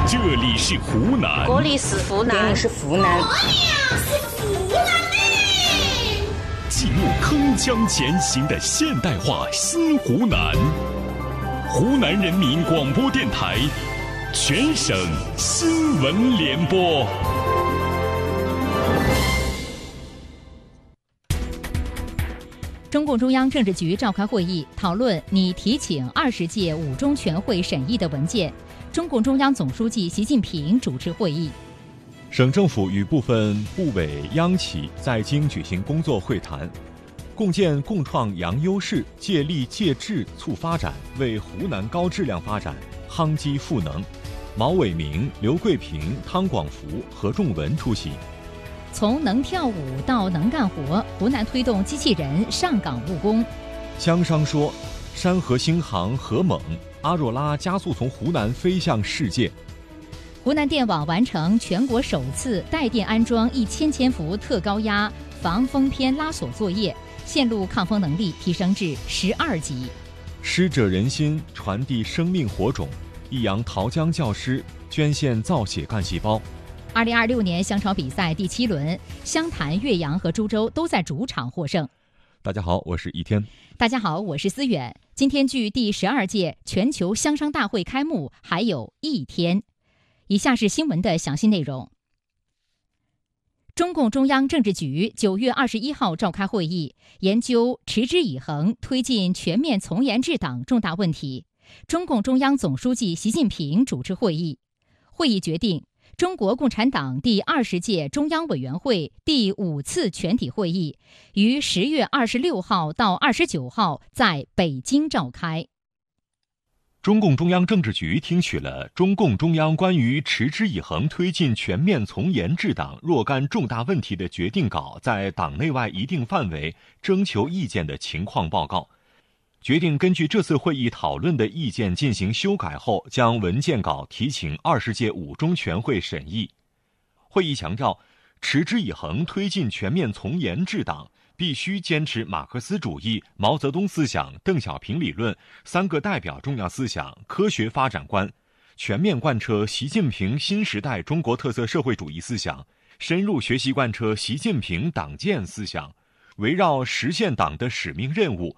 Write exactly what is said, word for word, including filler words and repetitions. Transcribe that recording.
这里是湖南， 这里是湖南， 这里是湖南， 哎呀，是湖南嘞！ 记录铿锵前行的现代化新湖南，湖南人民广播电台全省新闻联播。 中共中央政治局召开会议，讨论拟提请二十届五中全会审议的文件。中共中央总书记习近平主持会议。 省政府与部分部委央企在京举行工作会谈，共建共创扬优势，借力借智促发展，为湖南高质量发展夯基赋能。毛伟明、刘桂平、汤广福、何仲文出席。 从能跳舞到能干活，湖南推动机器人上岗务工。 江商说，山河星航何猛，阿若拉加速从湖南飞向世界。 湖南电网完成全国首次带电安装一千千伏特高压防风偏拉锁作业，线路抗风能力提升至十二级。 师者仁心，传递生命火种。益阳桃江教师捐献造血干细胞。 二零二六年香超比赛第七轮，湘潭、岳阳和株洲都在主场获胜。 大家好，我是一天。 大家好，我是思远。今天距第十二届全球香商大会开幕还有一天。以下是新闻的详细内容。中共中央政治局九月二十一号召开会议，研究持之以恒推进全面从严治党重大问题。中共中央总书记习近平主持会议。会议决定，中国共产党第二十届中央委员会第五次全体会议于十月二十六号到二十九号在北京召开。 中共中央政治局听取了中共中央关于持之以恒推进全面从严治党若干重大问题的决定稿在党内外一定范围征求意见的情况报告，决定根据这次会议讨论的意见进行修改后，将文件稿提请二十届五中全会审议。会议强调，持之以恒推进全面从严治党，必须坚持马克思主义、毛泽东思想、邓小平理论、三个代表重要思想、科学发展观，全面贯彻习近平新时代中国特色社会主义思想，深入学习贯彻习近平党建思想，围绕实现党的使命任务，